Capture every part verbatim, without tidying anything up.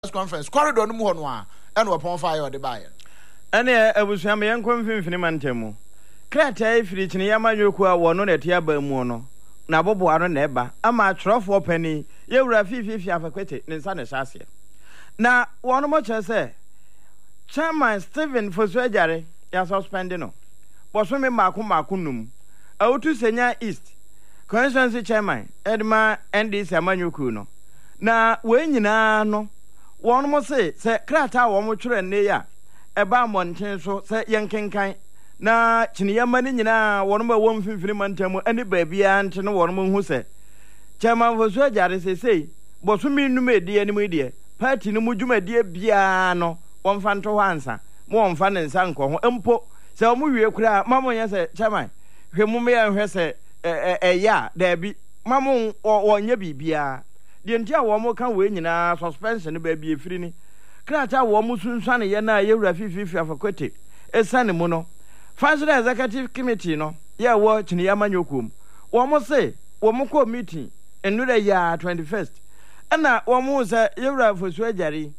conference corridor no mu ho no a e no pon fire de bae ene abusua me yenkom finfini mantemu krata ifiri chine yamanyoku a wono na tia ba mu no na boboa no na eba ama atrofo pani yewura fififi afakwete ne nsa ne hyase na wono mo chese chairman Stephen Fosuajare ya suspend no boso me mako mako num awutu senya east constituency chairman Edma N D C amanyoku no na we nyina no wono mo se se krata wo mo twere ne ya eba monten so se yenkenkan na chiniyama ni nyina wono ma won finfini mantamu ani baabia nte no wono mo hu se chairman Fosuajare se sei boso mi num edi ani mu die party no mu dwumadie bia no won fa nto hansa mo won fa ne nsa nko ho empo se o mu wie kura mamo nya se chairman hwe mu me ya hwe se eya da bi mamo wonya bibia de ntia wo mo kan we nyina suspension ba bi efiri ni krata wo mo sunsuane ye na yewura fififi afakwete esane mu no National Executive Committee no ye wo chini yamanyokum wo mo se wo mo ko meeting enura ya twenty-first ana wo mo se yewura Fosuajare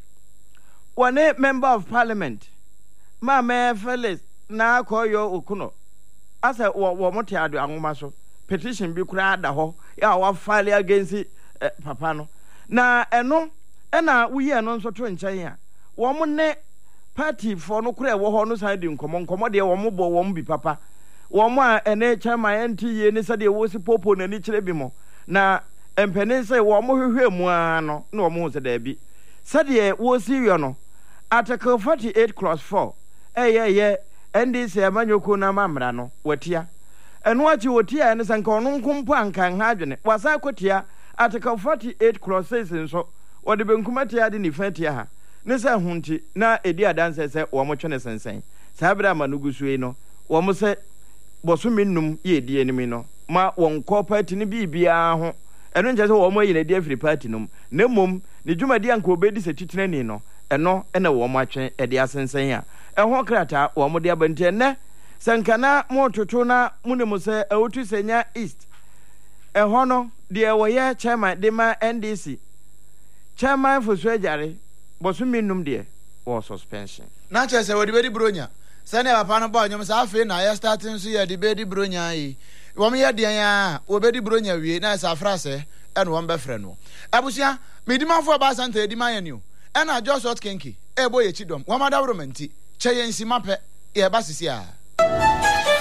one member of parliament ma me Felix na koyo okuno asa wo wo mo tiado anwoma so petition bi kura da ho ya wa file against eh, papa no na eno ena wuye no nso to nkyɛn a wo mo ne party for no kura wo ho no san di nkomo nkomo de wo mo bo wo mo bi papa wo mo a ene chairman enti ye ne sade wo si popo na ni kyerɛ bi mo na empene sɛ wo mo hwehwɛ mu a no na wo mo se da bi sade wo si wi no article forty-eight clause four eh ye ye N D C amanyoko na mamra no watia eno achi wotia ne sanka ono nkompo ankan ha adwene wasa kotia article forty-eight clause six nso wode benkumatia de ni fatia ha ne se hunti na edi adanse se wo mo twene sensen sabra manugusue no wo mo se bosumi num ye di enimi no ma won ko party ni bibia ho eno nche se wo mo yi na di afri party num ne mom ne dwumadi anka obedi se titrenani no eno ena wo mo atwen edi asensen a ehho krata wo mo de abante ne sankana mototo na munemu se awutu senya east ehho no de wo ye chairman de ma N D C chairman Fosuajare boso minum de wo suspension na chese wo de bedi bronya se ne papa no ba nyom sa afi na ya starting so ye de bedi bronya yi wo me ye de ya wo bedi bronya wie na sa frase ene wo mbe frɛ no abusia medimafo ba santa edima ya ni o ena just hot kenki ebo ye chidom wo madawro manti che ye nsi mape ye ba sisi a